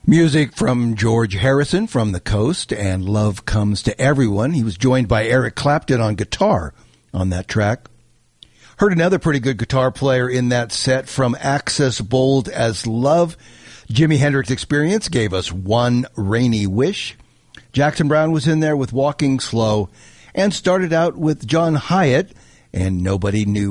Music from George Harrison from the Coast and Love Comes to Everyone. He was joined by Eric Clapton on guitar on that track. Heard another pretty good guitar player in that set from Axis Bold as Love. Jimi Hendrix Experience gave us One Rainy Wish. Jackson Browne was in there with Walking Slow and started out with John Hyatt and Nobody Knew